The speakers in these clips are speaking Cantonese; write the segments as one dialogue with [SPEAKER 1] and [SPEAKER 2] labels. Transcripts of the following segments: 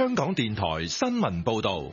[SPEAKER 1] 香港電台新聞報道。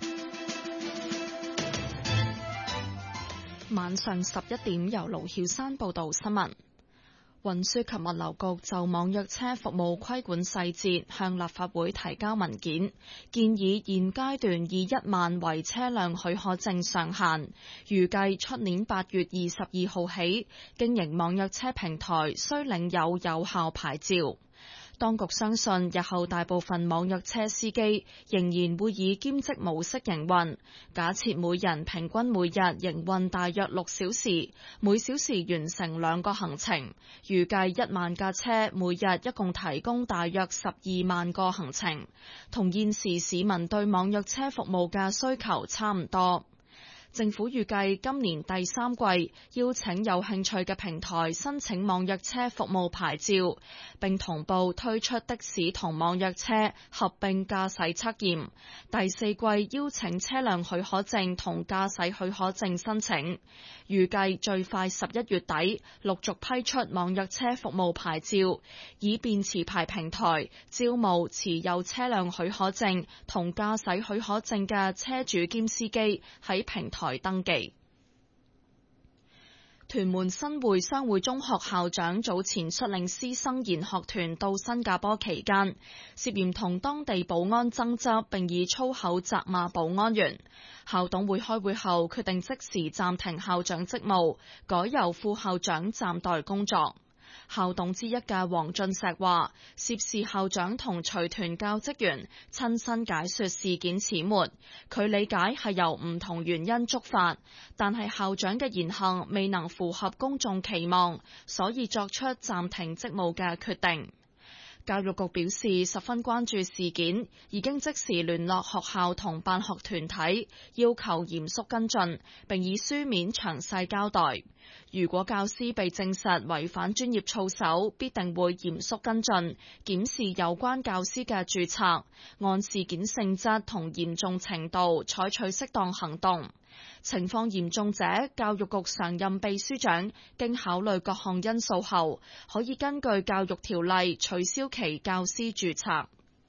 [SPEAKER 2] 晚上11點，由盧曉山報道新聞。運輸及物流局就網約車服務規管細節向立法會提交文件，建議現階段以1萬為車輛許可證上限，預計出年8月22號起，經營網約車平台需領有有效牌照。當局相信日後大部分網約車司機仍然會以兼職模式營運，假設每人平均每日營運大約6小時，每小時完成2個行程，預計1萬架車每日一共提供大約12萬個行程，同現時市民對網約車服務嘅需求差唔多。政府預計今年第3季邀請有興趣嘅平台申請網約車服務牌照，並同步推出的士同網約車合併駕駛測驗。第4季邀請車輛許可證同駕駛許可證申請，預計最快11月底陸續批出網約車服務牌照，以便持牌平台招募持有車輛許可證同駕駛許可證嘅車主兼司機喺平台登記。屯門新會商會中學校長早前率領師生研學團到新加坡期間，涉嫌同當地保安爭執，並以粗口責罵保安員。校董會開會後決定即時暫停校長職務，改由副校長暫代工作。校董之一嘅黃俊石話，涉事校長同隨團教職員親身解說事件始末，佢理解係由唔同原因觸發，但係校長嘅言行未能符合公眾期望，所以作出暫停職務嘅決定。教育局表示十分關注事件，已經即時聯絡學校同辦學團體，要求嚴肅跟進，並以書面詳細交代。如果教師被證實違反專業操守，必定會嚴肅跟進，檢視有關教師嘅註冊，按事件性質同嚴重程度採取適當行動。情況嚴重者，教育局常任秘書長經考慮各項因素後，可以根據教育條例取消其教師註冊。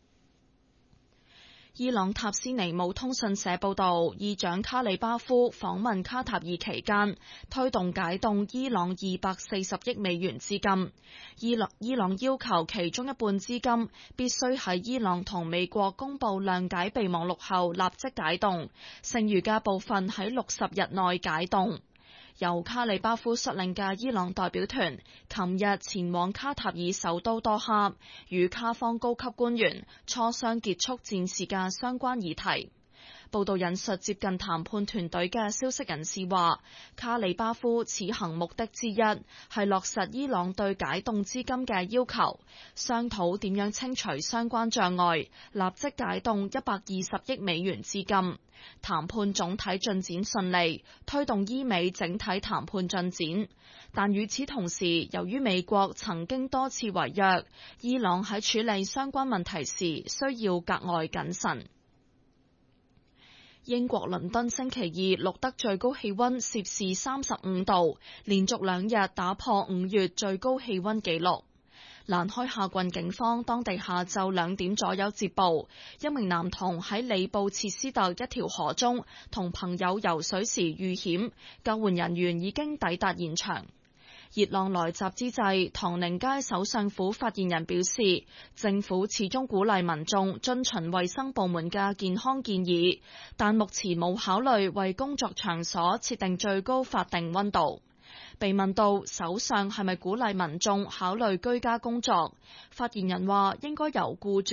[SPEAKER 2] 伊朗塔斯尼姆通訊社報道，議長卡里巴夫訪問卡塔爾期間，推動解凍伊朗240億美元資金。伊朗要求其中一半資金必須喺伊朗同美國公布諒解備忘錄後立即解凍，剩餘嘅部分喺60日內解凍。由卡里巴夫率領嘅伊朗代表團琴日前往卡塔爾首都多哈，與卡方高級官員磋商結束戰事嘅相關議題。報道引述接近談判團隊嘅消息人士話，卡里巴夫此行目的之一係落實伊朗對解凍資金嘅要求，商討點樣清除相關障礙，立即解凍120億美元資金。談判總體進展順利，推動伊美整體談判進展。但與此同時，由於美國曾經多次違約，伊朗喺處理相關問題時需要格外謹慎。英國倫敦星期二錄得最高氣溫攝氏35度，連續2日打破5月最高氣溫紀錄。蘭開夏郡警方當地下晝2點左右接報，一名男童喺里布切斯特一條河中同朋友游水時遇險，救援人員已經抵達現場。熱浪來襲之際，唐寧街首相府發言人表示，政府始終鼓勵民眾遵循衛生部門嘅健康建議，但目前冇考慮為工作場所設定最高法定溫度。被問到首相係咪鼓勵民眾考慮居家工作，發言人話應該由僱主